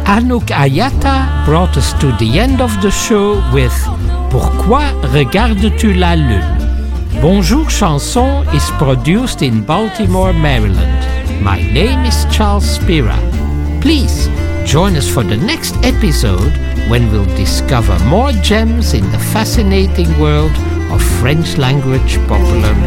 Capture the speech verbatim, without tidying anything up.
Anouk Ayata brought us to the end of the show with Pourquoi regardes-tu la lune? Bonjour Chanson is produced in Baltimore, Maryland. My name is Charles Spira. Please join us for the next episode when we'll discover more gems in the fascinating world of French language popular music.